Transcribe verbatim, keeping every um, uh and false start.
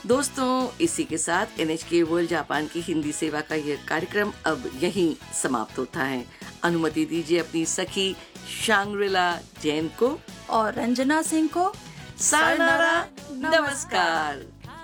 दोस्तों, इसी के साथ एन एच के वर्ल्ड जापान की हिंदी सेवा का यह कार्यक्रम अब यहीं समाप्त होता है। अनुमति दीजिए अपनी सखी शांग्रिला जैन को और रंजना सिंह को सायनारा, नमस्कार।